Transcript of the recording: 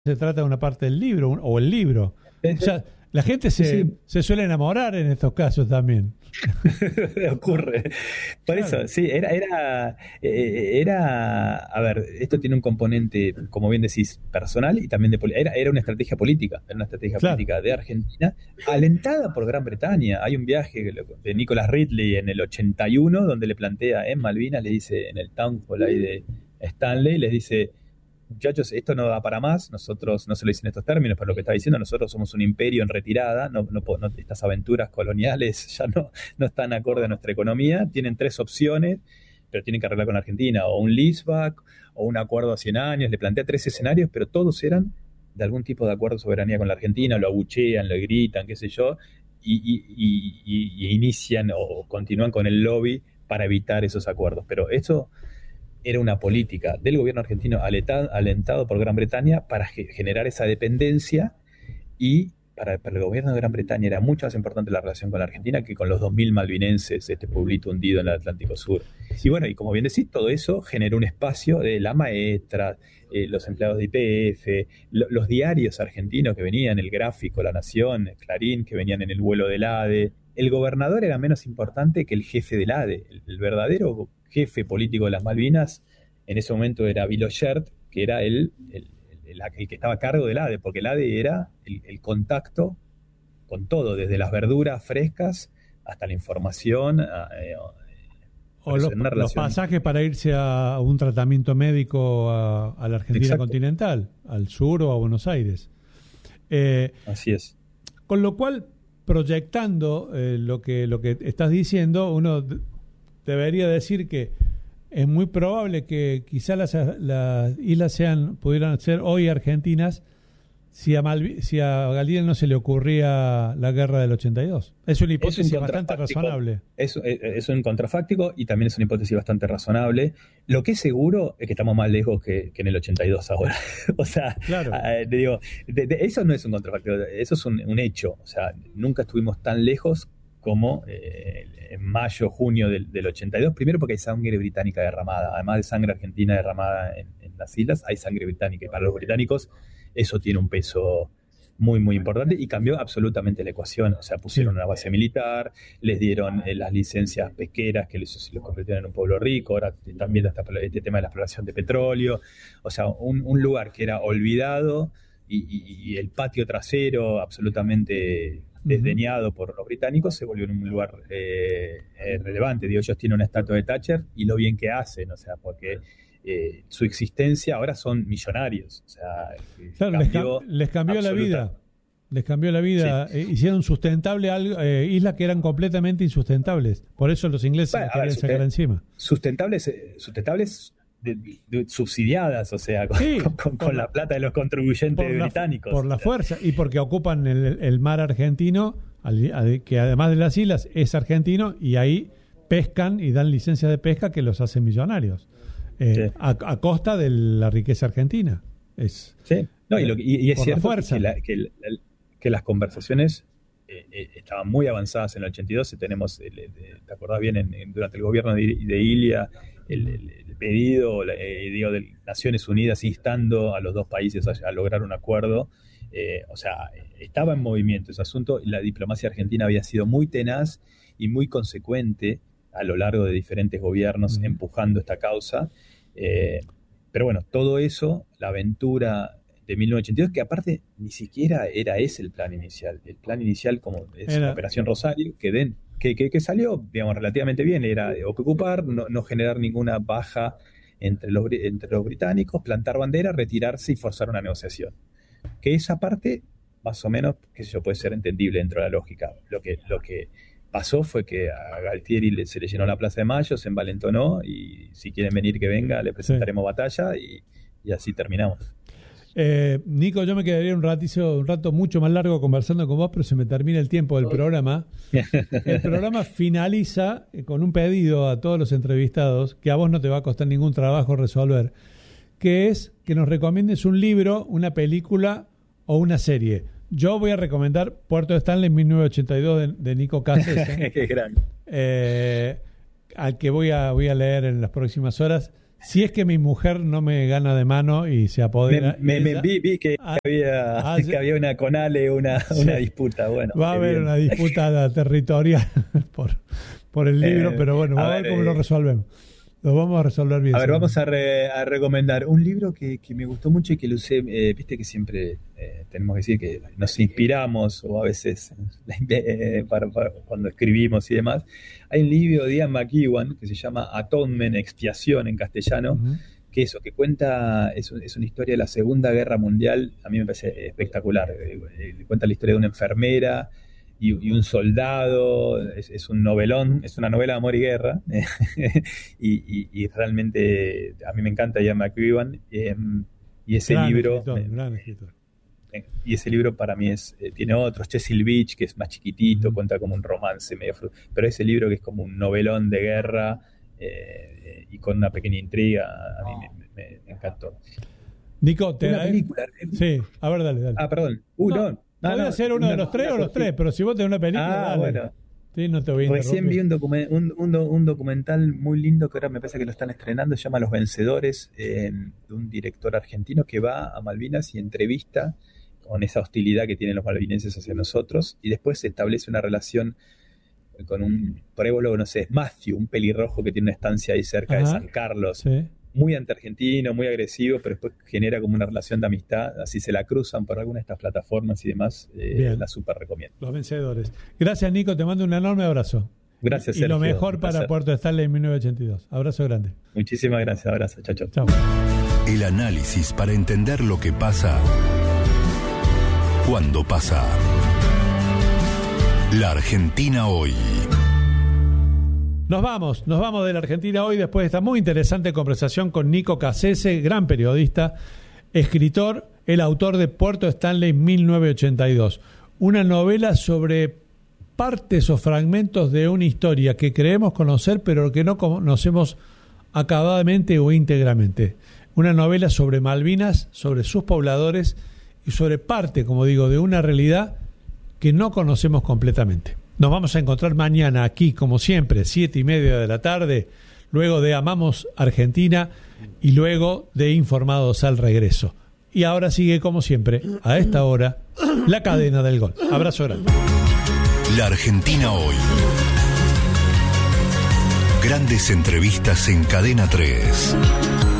se trata de una parte del libro o el libro. O sea, la gente se suele enamorar en estos casos también. Ocurre. Por Claro, eso, sí, a ver, esto tiene un componente, como bien decís, personal y también era una estrategia política, era una estrategia claro. política de Argentina, alentada por Gran Bretaña. Hay un viaje de Nicholas Ridley en el 81, donde le plantea en Malvinas, le dice, en el town hall ahí de Stanley, les dice: muchachos, esto no da para más. Nosotros, no se lo dicen en estos términos, pero lo que está diciendo, nosotros somos un imperio en retirada. Estas aventuras coloniales ya no están acorde a nuestra economía. Tienen tres opciones, pero tienen que arreglar con Argentina: o un leaseback, o un acuerdo a 100 años. Le plantea tres escenarios, pero todos eran de algún tipo de acuerdo de soberanía con la Argentina. Lo abuchean, lo gritan, qué sé yo, y inician o continúan con el lobby para evitar esos acuerdos. Pero eso era una política del gobierno argentino alentado por Gran Bretaña para generar esa dependencia, y para el gobierno de Gran Bretaña era mucho más importante la relación con la Argentina que con los 2000 malvinenses, este pueblito hundido en el Atlántico Sur. Y bueno, y como bien decís, todo eso generó un espacio de la maestra, los empleados de YPF, los diarios argentinos que venían, El Gráfico, La Nación, Clarín, que venían en el vuelo del ADE. El gobernador era menos importante que el jefe del ADE. El verdadero jefe político de las Malvinas en ese momento era Villoyert, que era el que estaba a cargo del ADE, porque el ADE era el contacto con todo, desde las verduras frescas hasta la información. O Por eso, en una los relación. pasajes para irse a un tratamiento médico a la Argentina Exacto, continental, al sur o a Buenos Aires. Eh, así es. con lo cual, proyectando lo que estás diciendo, uno debería decir que es muy probable que quizá las islas pudieran ser hoy argentinas si a Galieno no se le ocurría la guerra del 82. Es una Es un hipótesis bastante contrafáctico, razonable. es un contrafáctico y también es una hipótesis bastante razonable. Lo que es seguro es que estamos más lejos que en el 82 ahora. O sea, Claro. te digo, eso no es un contrafáctico, eso es un hecho. O sea, nunca estuvimos tan lejos como en mayo, junio del 82. Primero porque hay sangre británica derramada. Además de sangre argentina derramada en las islas, hay sangre británica. Y para los británicos eso tiene un peso muy, muy importante, y cambió absolutamente la ecuación. O sea, pusieron Sí. una base militar, les dieron las licencias pesqueras que los convirtieron en un pueblo rico. Ahora también está este tema de la exploración de petróleo. O sea, un lugar que era olvidado, y el patio trasero absolutamente desdeñado por los británicos se volvió en un lugar relevante. Digo, ellos tienen una estatua de Thatcher y lo bien que hacen, o sea, porque su existencia ahora son millonarios. O sea, Claro, les cambió la vida. Les cambió la vida. Sí. Hicieron sustentable islas que eran completamente insustentables. Por eso los ingleses Bueno, las querían sacar encima. Sustentables subsidiadas, o sea, Sí, con la plata de los contribuyentes británicos. Por la fuerza y porque ocupan el mar argentino, que además de las islas es argentino, y ahí pescan y dan licencias de pesca que los hacen millonarios. Sí. A costa de la riqueza argentina. Sí, no, y es cierto que las conversaciones estaban muy avanzadas en el 82. Tenemos, ¿te acordás bien? Durante el gobierno de Ilia, el pedido de Naciones Unidas instando a los dos países a lograr un acuerdo. O sea, estaba en movimiento ese asunto, y la diplomacia argentina había sido muy tenaz y muy consecuente a lo largo de diferentes gobiernos empujando esta causa. Pero bueno, todo eso, la aventura de 1982, que aparte ni siquiera era ese el plan inicial. El plan inicial, como es la Operación Rosario, que salió, digamos, relativamente bien, era ocupar, no generar ninguna baja entre los británicos, plantar bandera, retirarse y forzar una negociación. Que esa parte, más o menos, qué sé yo, puede ser entendible dentro de la lógica. Lo que pasó fue que a Galtieri se le llenó la Plaza de Mayo, se envalentonó, y si quieren venir que venga, le presentaremos batalla, y así terminamos. Nico, yo me quedaría un rato mucho más largo conversando con vos, pero se me termina el tiempo del programa. El programa finaliza con un pedido a todos los entrevistados, que a vos no te va a costar ningún trabajo resolver, que es que nos recomiendes un libro, una película o una serie. Yo voy a recomendar Puerto de Stanley 1982 de Nico Cáceres, Qué gran. al que voy a leer en las próximas horas. Si es que mi mujer no me gana de mano y se apodera. Vi que había una con Ale, una disputa. Bueno, va a haber una disputa territorial por el libro, pero bueno, vamos a ver cómo lo resolvemos. Lo vamos a resolver bien. A ver, vamos a recomendar un libro que me gustó mucho y que lo usé. Viste que siempre tenemos que decir que nos inspiramos, o a veces para cuando escribimos y demás. Hay un libro de Ian McEwan que se llama Atonement, Expiación en castellano, que cuenta, es una historia de la Segunda Guerra Mundial. A mí me parece espectacular. Cuenta la historia de una enfermera y un soldado. Es un novelón, es una novela de amor y guerra. y realmente a mí me encanta Ian McEwan, y ese libro gran escritor. Y ese libro para mí tiene otros, Cecil Beach, que es más chiquitito, cuenta como un romance medio pero ese libro que es como un novelón de guerra, y con una pequeña intriga, a mí me encantó. Nico, una película. Sí, a ver, dale. Perdón. Podría ser uno de los tres o los tres, pero si vos tenés una película, dale. Bueno. Sí, no te voy a Recién vi un documental muy lindo que ahora me parece que lo están estrenando, se llama Los Vencedores, de un director argentino que va a Malvinas y entrevista con esa hostilidad que tienen los malvinenses hacia nosotros, y después se establece una relación con un, por ahí vos lo conocés, Matthew, un pelirrojo que tiene una estancia ahí cerca de San Carlos, sí. Muy anti-argentino, muy agresivo, pero después genera como una relación de amistad. Así se la cruzan por alguna de estas plataformas y demás, la súper recomiendo. Los Vencedores. Gracias, Nico, te mando un enorme abrazo. Gracias, Sergio. Y lo mejor para Puerto Stanley en 1982. Abrazo grande. Muchísimas gracias, abrazo, chao. Chao. El análisis para entender lo que pasa cuando pasa. La Argentina hoy. Nos vamos de la Argentina hoy después de esta muy interesante conversación con Nico Cassese, gran periodista, escritor, el autor de Puerto Stanley 1982, una novela sobre partes o fragmentos de una historia que creemos conocer pero que no conocemos acabadamente o íntegramente. Una novela sobre Malvinas, sobre sus pobladores y sobre parte, como digo, de una realidad que no conocemos completamente. Nos vamos a encontrar mañana aquí, como siempre, 7:30 de la tarde, luego de Amamos Argentina y luego de Informados al Regreso. Y ahora sigue, como siempre, a esta hora, la cadena del gol. Abrazo grande. La Argentina hoy. Grandes entrevistas en Cadena 3.